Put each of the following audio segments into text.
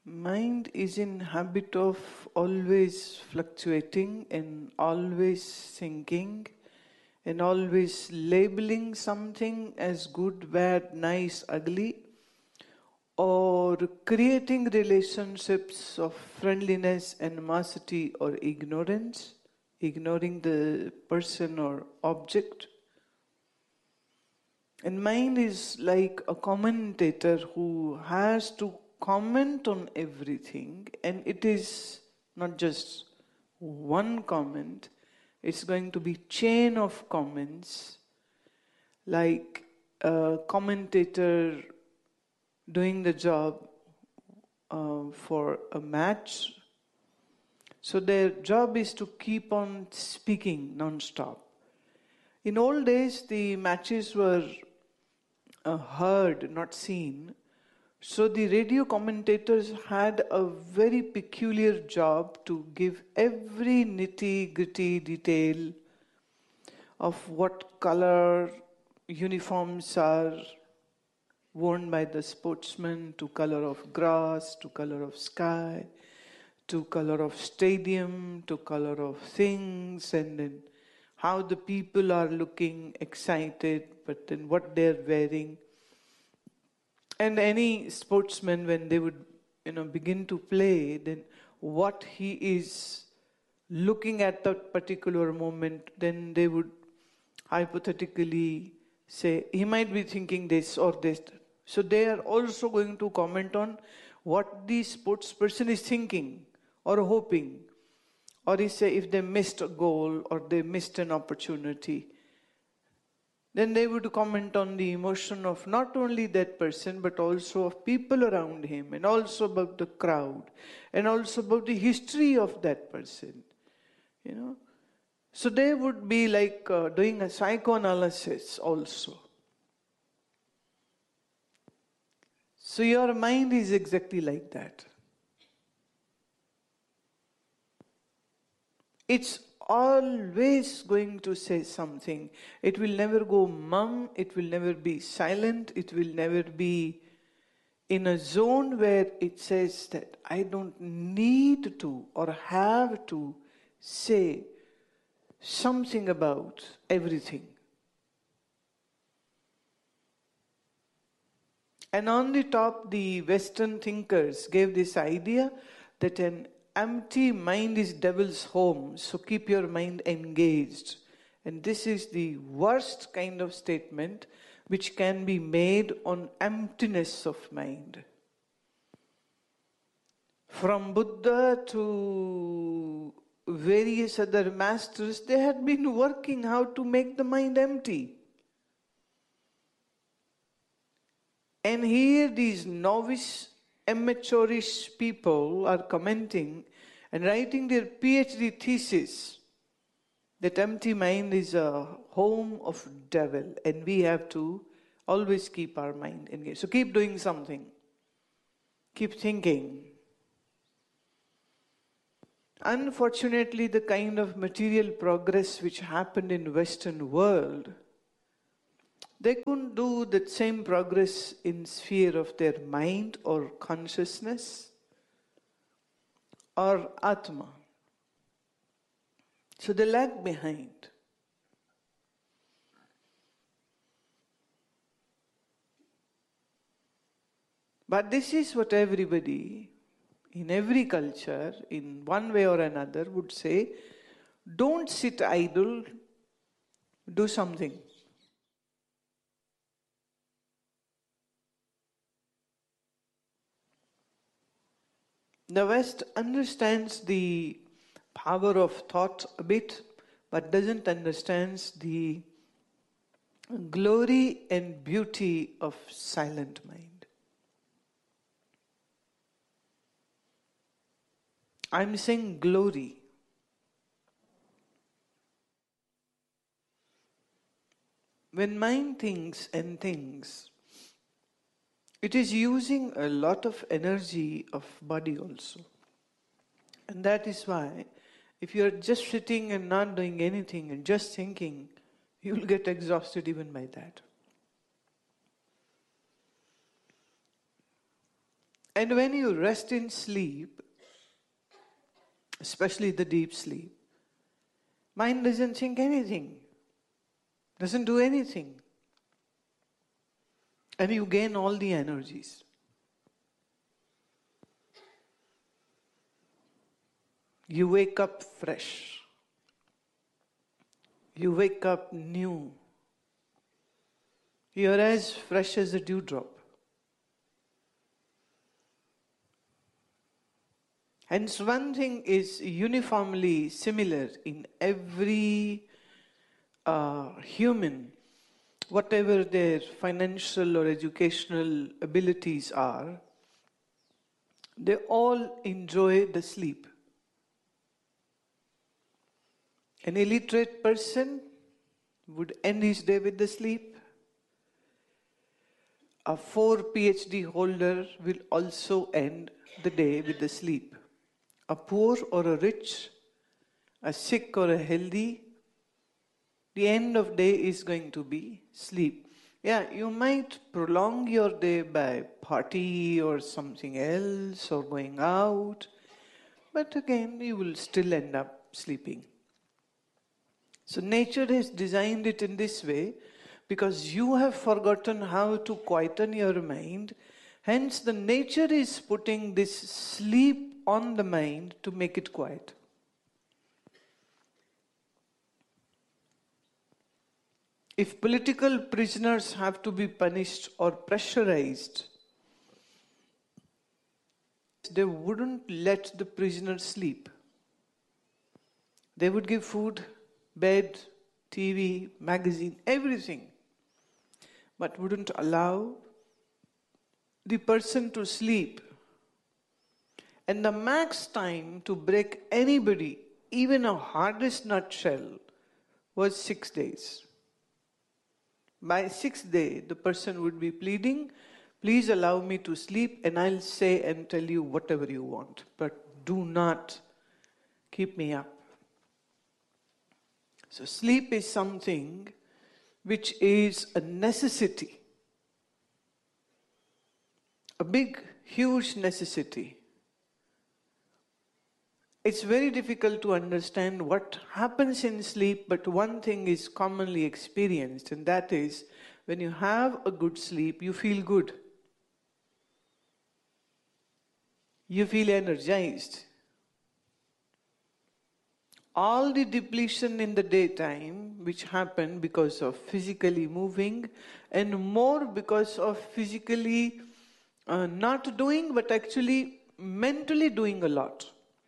Mind is in habit of always fluctuating and always thinking and always labeling something as good, bad, nice, ugly, or creating relationships of friendliness, animosity, or ignorance, ignoring the person or object. And mind is like a commentator who has to comment on everything, and it is not just one comment, it's going to be chain of comments, like a commentator doing the job for a match. So their job is to keep on speaking non-stop. In old days, the matches were heard, not seen. So the radio commentators had a very peculiar job to give every nitty-gritty detail of what color uniforms are worn by the sportsmen, to color of grass, to color of sky, to color of stadium, to color of things, and then how the people are looking excited, but then what they're wearing. And any sportsman, when they would begin to play, then what he is looking at that particular moment, then they would hypothetically say, he might be thinking this or this. So they are also going to comment on what the sports person is thinking or hoping. Or he say if they missed a goal or they missed an opportunity, then they would comment on the emotion of not only that person but also of people around him, and also about the crowd, and also about the history of that person. So they would be like doing a psychoanalysis also. So your mind is exactly like that. It's always going to say something. It will never go mum, it will never be silent, it will never be in a zone where it says that I don't need to or have to say something about everything. And on the top, the Western thinkers gave this idea that an empty mind is devil's home, so keep your mind engaged. And this is the worst kind of statement which can be made on emptiness of mind. From Buddha to various other masters, they had been working how to make the mind empty. And here these novice, amateurish people are commenting and writing their PhD thesis that empty mind is a home of devil and we have to always keep our mind engaged. So keep doing something. Keep thinking. Unfortunately, the kind of material progress which happened in Western world, they couldn't do that same progress in sphere of their mind or consciousness or Atma. So they lag behind. But this is what everybody, in every culture, in one way or another, would say, don't sit idle, do something. The West understands the power of thought a bit, but doesn't understand the glory and beauty of silent mind. I'm saying glory. When mind thinks and thinks, it is using a lot of energy of body also. And that is why if you are just sitting and not doing anything and just thinking, you will get exhausted even by that. And when you rest in sleep, especially the deep sleep, mind doesn't think anything, doesn't do anything. And you gain all the energies. You wake up fresh. You wake up new. You're as fresh as a dewdrop. Hence, one thing is uniformly similar in every human, whatever their financial or educational abilities are, they all enjoy the sleep. An illiterate person would end his day with the sleep. A 4 PhD holder will also end the day with the sleep. A poor or a rich, a sick or a healthy, the end of day is going to be sleep. Yeah, you might prolong your day by party or something else or going out, but again you will still end up sleeping. So nature has designed it in this way because you have forgotten how to quieten your mind. Hence the nature is putting this sleep on the mind to make it quiet. If political prisoners have to be punished or pressurized, they wouldn't let the prisoners sleep. They would give food, bed, TV, magazine, everything, but wouldn't allow the person to sleep. And the max time to break anybody, even a hardest nutshell, was 6 days. By 6th day, the person would be pleading, please allow me to sleep and I'll say and tell you whatever you want, but do not keep me up. So sleep is something which is a necessity, a big, huge necessity. It's very difficult to understand what happens in sleep, but one thing is commonly experienced, and that is when you have a good sleep, you feel good. You feel energized. All the depletion in the daytime, which happened because of physically moving, and more because of physically not doing, but actually mentally doing a lot.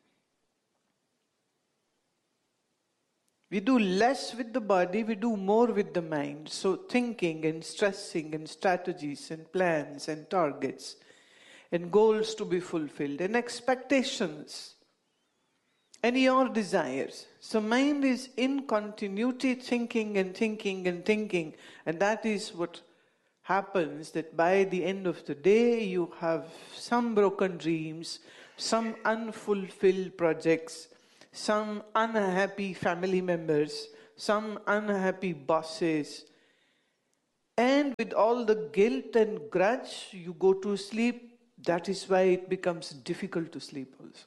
We do less with the body, we do more with the mind. So thinking and stressing and strategies and plans and targets and goals to be fulfilled and expectations and your desires. So mind is in continuity thinking and thinking and thinking, and that is what happens, that by the end of the day you have some broken dreams, some unfulfilled projects, some unhappy family members, some unhappy bosses, and with all the guilt and grudge you go to sleep. That is why it becomes difficult to sleep also.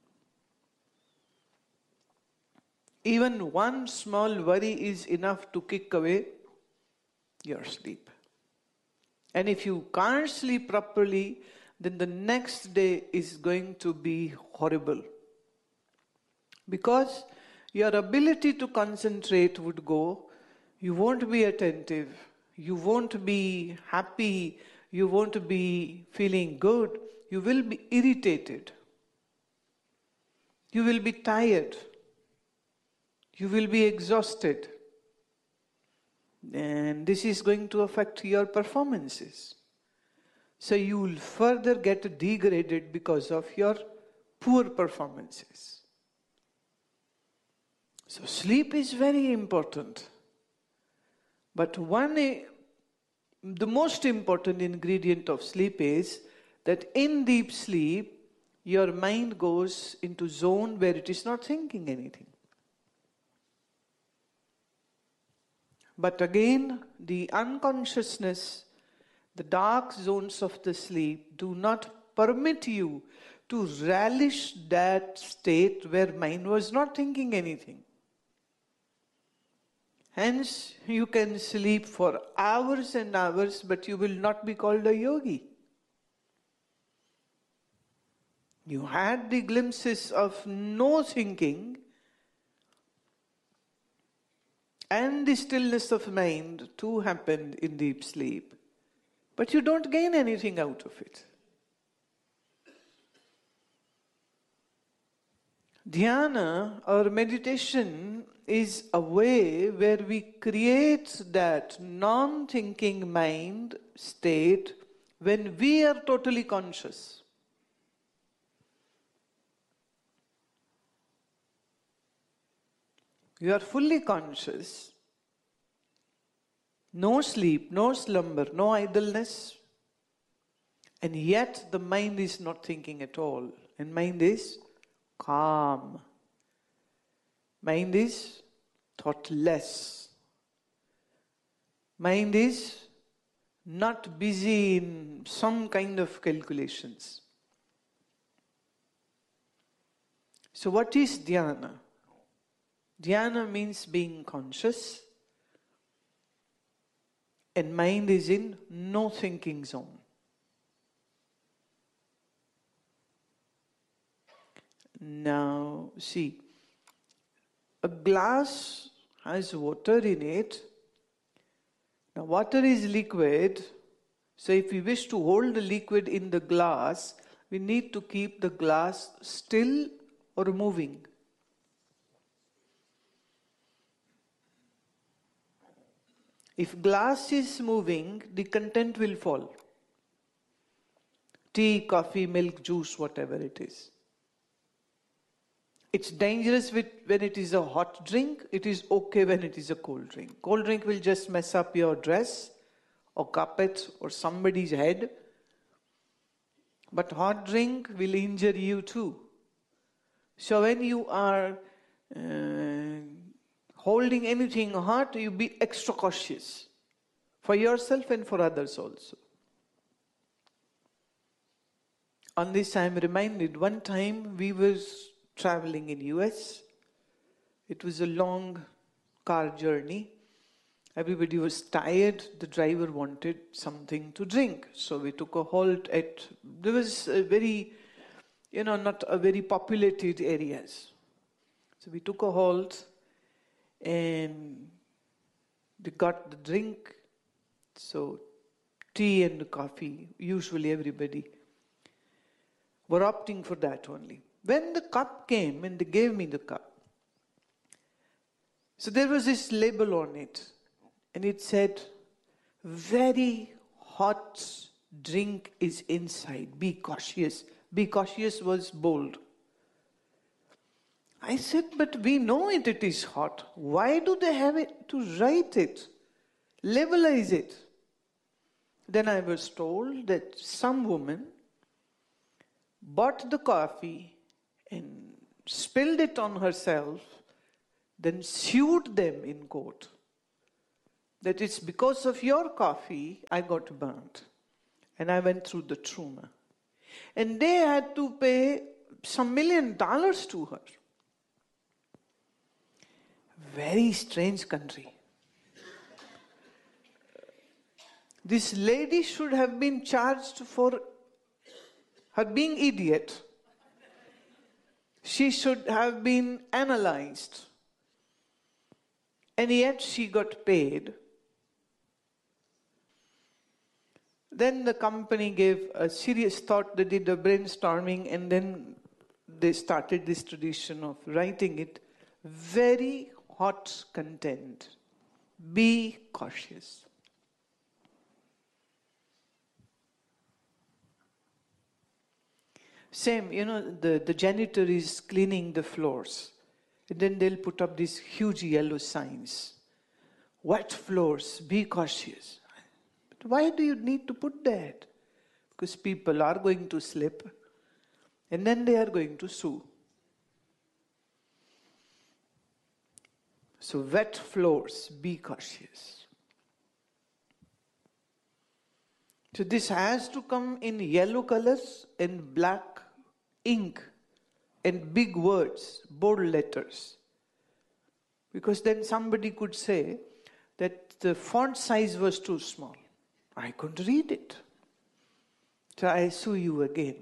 Even one small worry is enough to kick away your sleep. And if you can't sleep properly, then the next day is going to be horrible. Because your ability to concentrate would go, you won't be attentive, you won't be happy, you won't be feeling good, you will be irritated, you will be tired, you will be exhausted. And this is going to affect your performances. So you will further get degraded because of your poor performances. So sleep is very important. But the most important ingredient of sleep is that in deep sleep, your mind goes into zone where it is not thinking anything. But again, the unconsciousness, the dark zones of the sleep do not permit you to relish that state where mind was not thinking anything. Hence, you can sleep for hours and hours, but you will not be called a yogi. You had the glimpses of no thinking and the stillness of mind too happened in deep sleep, but you don't gain anything out of it. Dhyana or meditation is a way where we create that non-thinking mind state when we are totally conscious. You are fully conscious, no sleep, no slumber, no idleness, and yet the mind is not thinking at all, and mind is calm. Mind is thoughtless. Mind is not busy in some kind of calculations. So what is dhyana? Dhyana means being conscious, and mind is in no thinking zone. Now, see, a glass has water in it. Now, water is liquid, so if we wish to hold the liquid in the glass, we need to keep the glass still or moving. If glass is moving, the content will fall. Tea, coffee, milk, juice, whatever it is. It's dangerous when it is a hot drink. It is okay when it is a cold drink. Cold drink will just mess up your dress or carpet or somebody's head. But hot drink will injure you too. So when you are holding anything hot, you be extra cautious for yourself and for others also. On this I am reminded, one time we were traveling in US. It was a long car journey. Everybody was tired. The driver wanted something to drink. So we took a halt there was a very, not a very populated areas. So we took a halt and we got the drink. So tea and coffee, usually everybody were opting for that only. When the cup came and they gave me the cup, so there was this label on it and it said, very hot drink is inside, be cautious. Be cautious was bold. I said, but we know it is hot. Why do they have it to write it, labelize it? Then I was told that some woman bought the coffee and spilled it on herself, then sued them in court. That it's because of your coffee I got burnt. And I went through the trauma. And they had to pay some $1 million to her. Very strange country. This lady should have been charged for her being idiot. She should have been analyzed. And yet she got paid. Then the company gave a serious thought. They did a brainstorming and then they started this tradition of writing it. Very hot content. Be cautious. Same, the janitor is cleaning the floors. And then they'll put up these huge yellow signs. Wet floors, be cautious. But why do you need to put that? Because people are going to slip. And then they are going to sue. So wet floors, be cautious. So this has to come in yellow colors and black ink and big words, bold letters. Because then somebody could say that the font size was too small. I couldn't read it. So I sue you again.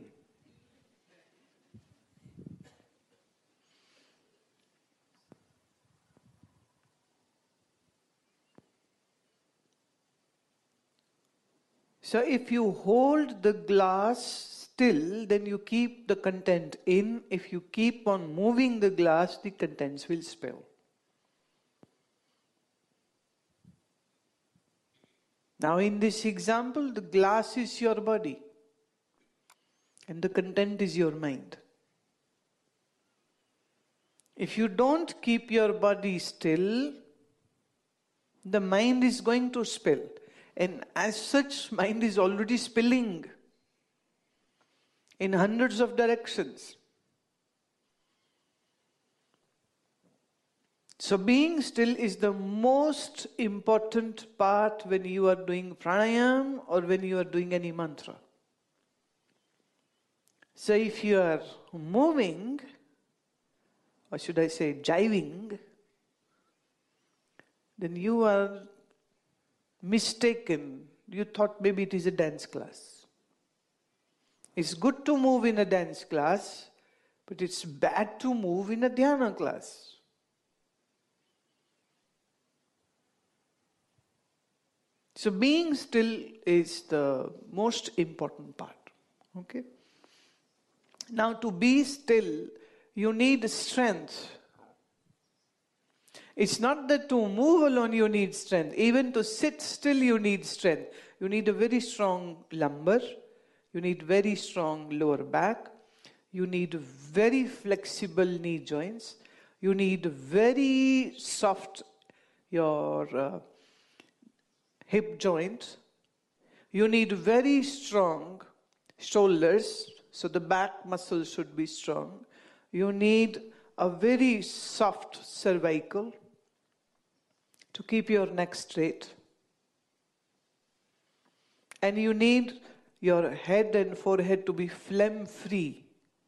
So if you hold the glass still, then you keep the content in. If you keep on moving the glass, the contents will spill. Now in this example, the glass is your body and the content is your mind. If you don't keep your body still, the mind is going to spill. And as such, mind is already spilling in hundreds of directions. So being still is the most important part when you are doing pranayam or when you are doing any mantra. So if you are moving, or should I say jiving, then you are mistaken. You thought maybe it is a dance class. It's good to move in a dance class, but it's bad to move in a dhyana class. So being still is the most important part. Okay? Now to be still, you need strength. It's not that to move alone you need strength. Even to sit still you need strength. You need a very strong lumbar. You need very strong lower back. You need very flexible knee joints. You need very soft your hip joint. You need very strong shoulders, so the back muscles should be strong. You need a very soft cervical to keep your neck straight. And you need your head and forehead to be phlegm free.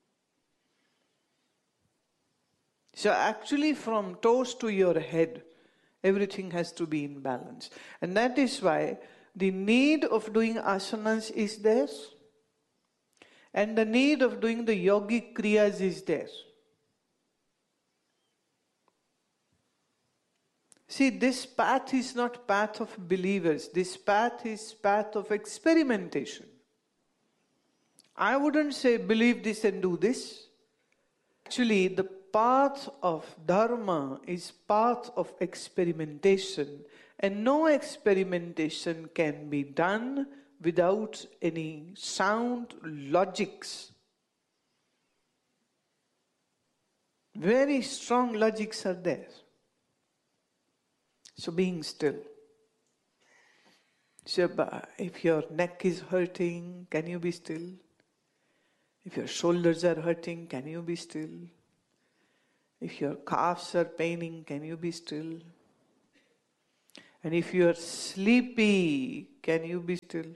So actually from toes to your head, everything has to be in balance. And that is why the need of doing asanas is there. And the need of doing the yogic kriyas is there. See, this path is not path of believers. This path is path of experimentation. I wouldn't say believe this and do this. Actually, the path of dharma is path of experimentation. And no experimentation can be done without any sound logics. Very strong logics are there. So being still. So if your neck is hurting, can you be still? If your shoulders are hurting, can you be still? If your calves are paining, can you be still? And if you are sleepy, can you be still?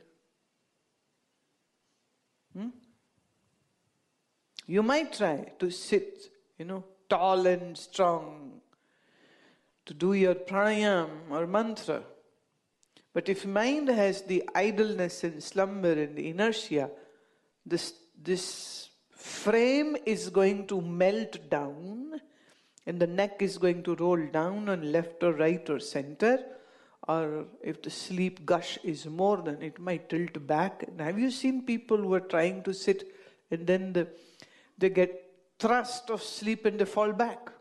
You might try to sit, tall and strong, to do your pranayam or mantra. But if mind has the idleness and slumber and the inertia, this frame is going to melt down and the neck is going to roll down on left or right or center. Or if the sleep gush is more, then it might tilt back. And have you seen people who are trying to sit and then they get thrust of sleep and they fall back?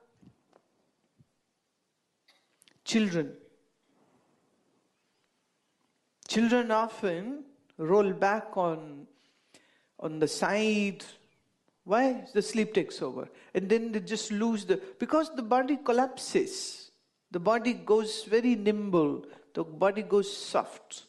Children often roll back on the side. Why? The sleep takes over. And then they just lose because the body collapses. The body goes very nimble. The body goes soft.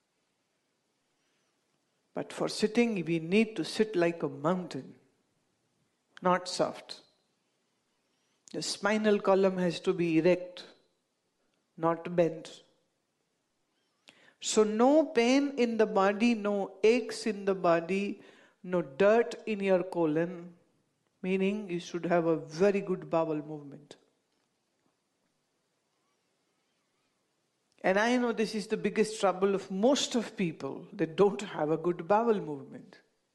But for sitting, we need to sit like a mountain, not soft. The spinal column has to be erect, not bent. So no pain in the body, no aches in the body, no dirt in your colon, meaning you should have a very good bowel movement. And I know this is the biggest trouble of most of people. They don't have a good bowel movement.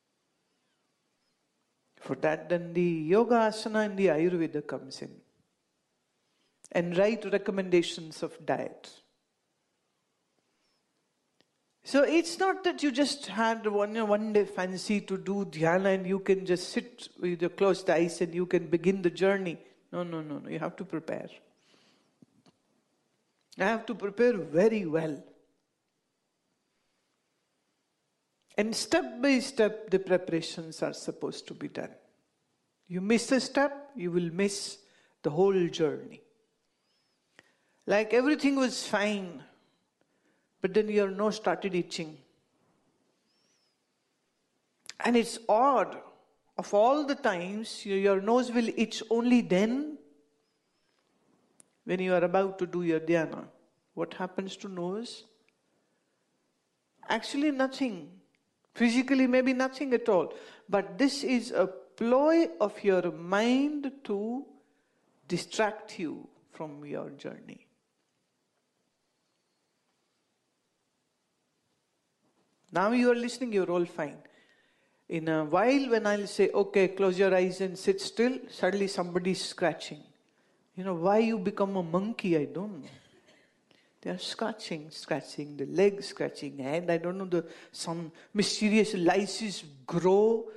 For that, then the yoga asana and the Ayurveda comes in. And right recommendations of diet. So it's not that you just had one day fancy to do dhyana and you can just sit with your closed eyes and you can begin the journey. No. You have to prepare. I have to prepare very well. And step by step, the preparations are supposed to be done. You miss a step, you will miss the whole journey. Like everything was fine, but then your nose started itching. And it's odd. Of all the times, your nose will itch only then when you are about to do your dhyana. What happens to nose? Actually nothing. Physically maybe nothing at all. But this is a ploy of your mind to distract you from your journey. Now you are listening, you're all fine. In a while when I'll say, okay, close your eyes and sit still, suddenly somebody's scratching. Why you become a monkey, I don't know. They are scratching the leg, scratching hand. I don't know, some mysterious lysis grow.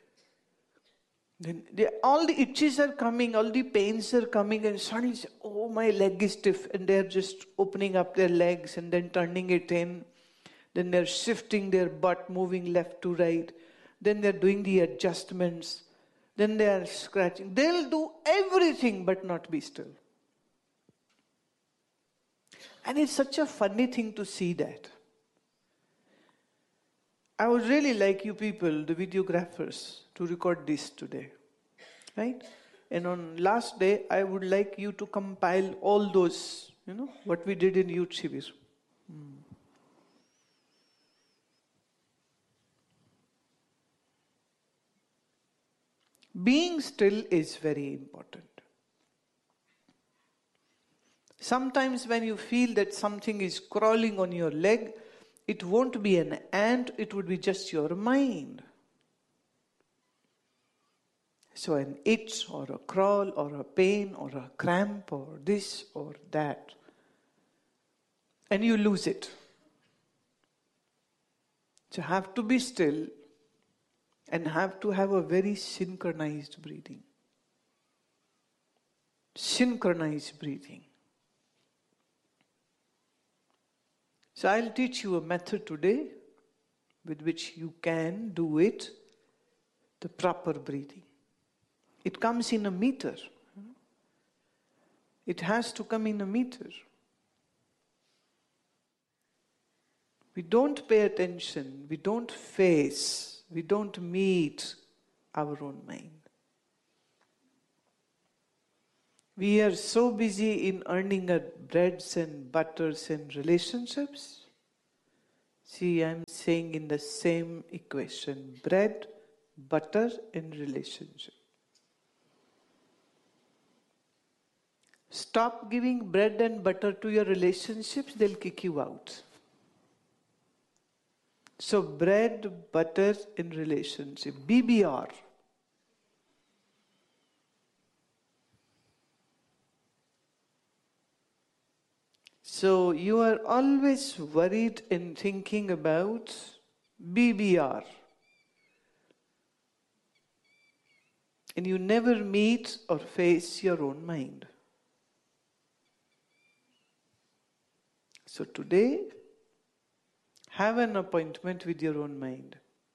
Then all the itches are coming, all the pains are coming, and suddenly say, oh, my leg is stiff. And they're just opening up their legs and then turning it in. Then they're shifting their butt, moving left to right. Then they're doing the adjustments. Then they are scratching. They'll do everything but not be still. And it's such a funny thing to see that. I would really like you people, the videographers, to record this today. Right? And on last day, I would like you to compile all those, what we did in Youth Shivir. Being still is very important. Sometimes when you feel that something is crawling on your leg, it won't be an ant, it would be just your mind. So an itch or a crawl or a pain or a cramp or this or that. And you lose it. So have to be still and have to have a very synchronized breathing. Synchronized breathing. So I'll teach you a method today with which you can do it, the proper breathing. It comes in a meter. It has to come in a meter. We don't pay attention, we don't face, we don't meet our own mind. We are so busy in earning our breads and butters and relationships. See, I'm saying in the same equation, bread, butter and relationship. Stop giving bread and butter to your relationships, they'll kick you out. So bread, butter and relationship, BBR. So you are always worried and thinking about BBR. And you never meet or face your own mind. So today, have an appointment with your own mind.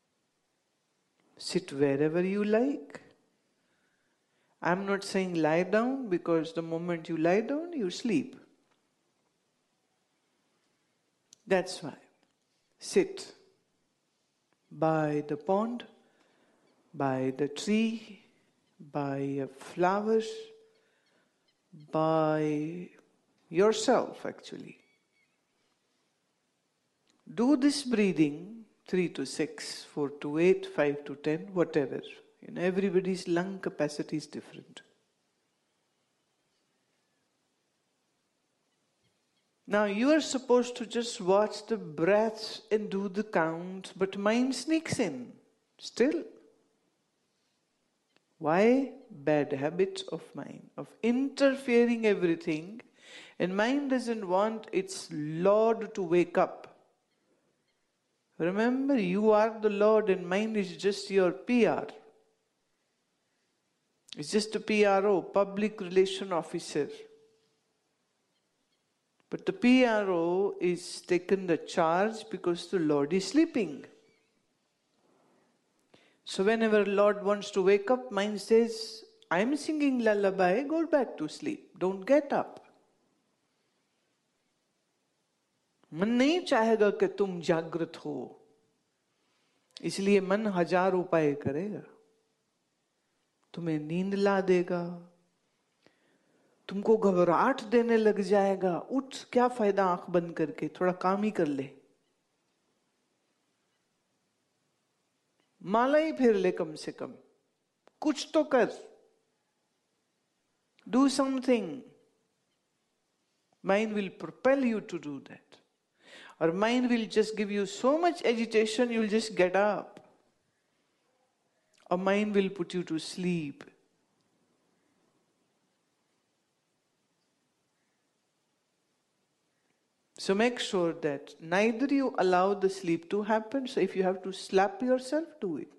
Sit wherever you like. I'm not saying lie down, because the moment you lie down, you sleep. That's why. Sit by the pond, by the tree, by a flower, by yourself actually. Do this breathing 3 to 6, 4 to 8, 5 to 10, whatever. Everybody's lung capacity is different. Now you are supposed to just watch the breaths and do the count, but mind sneaks in still. Why? Bad habit of mind, of interfering everything, and mind doesn't want its Lord to wake up. Remember, you are the Lord and mind is just your PR. It's just a PRO, public relation officer. But the PRO is taken the charge because the Lord is sleeping. So whenever Lord wants to wake up, mind says, I'm singing lullaby, go back to sleep. Don't get up. मन नहीं चाहेगा कि तुम जागृत हो, इसलिए मन 1000 उपाय करेगा, तुम्हें नींद ला देगा, तुमको घबराहट देने लग जाएगा, उठ, क्या फायदा आंख बंद करके, थोड़ा काम ही कर ले, माला ही फेर ले, कम से कम कुछ तो कर, do something. Mind will propel you to do that. Or mind will just give you so much agitation, you'll just get up. Or mind will put you to sleep. So make sure that neither you allow the sleep to happen. So if you have to slap yourself, do it.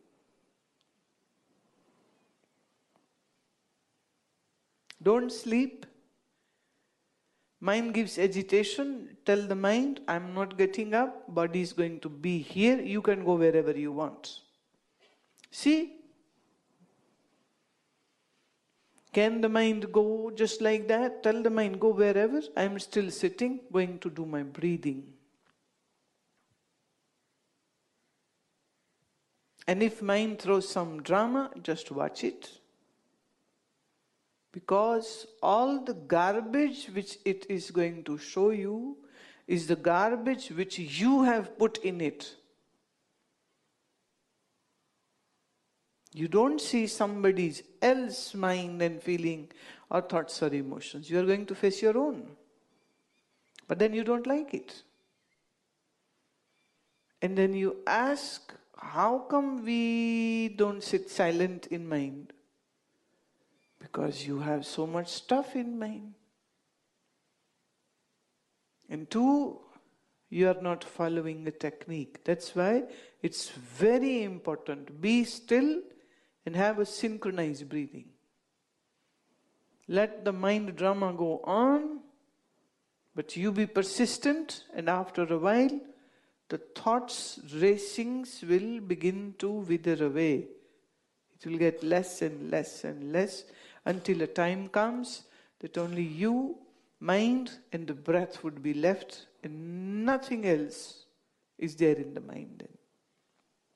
Don't sleep. Mind gives agitation. Tell the mind, I'm not getting up. Body is going to be here. You can go wherever you want. See? Can the mind go just like that? Tell the mind, go wherever. I'm still sitting, going to do my breathing. And if mind throws some drama, just watch it. Because all the garbage which it is going to show you is the garbage which you have put in it. You don't see somebody else's mind and feeling or thoughts or emotions. You are going to face your own. But then you don't like it. And then you ask, how come we don't sit silent in mind? Because you have so much stuff in mind. And two, you are not following the technique. That's why it's very important. Be still and have a synchronized breathing. Let the mind drama go on, but you be persistent, and after a while, the thoughts' racings will begin to wither away. It will get less and less and less until a time comes that only you, mind, and the breath would be left, and nothing else is there in the mind.